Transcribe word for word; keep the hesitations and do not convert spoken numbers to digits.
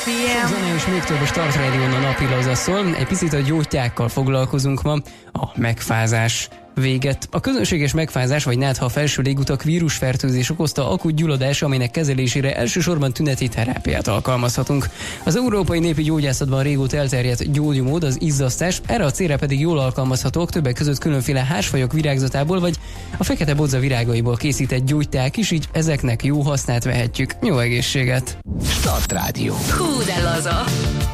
Sok zene és még több a Start Radio-n a napi laza szól. Egy picit a gyógytyákkal foglalkozunk ma, a megfázás véget. A közönséges megfázás vagy nátha felső légutak vírusfertőzés okozta akut gyulladás, aminek kezelésére elsősorban tüneti terápiát alkalmazhatunk. Az európai népi gyógyászatban régóta elterjedt gyógymód az izzasztás, erre a célra pedig jól alkalmazhatók többek között különféle házfajok virágzatából vagy a fekete bodza virágaiból készített gyógytyák is, így ezeknek jó hasznát vehetjük. Jó egészséget! Start Radio. Hú, de laza!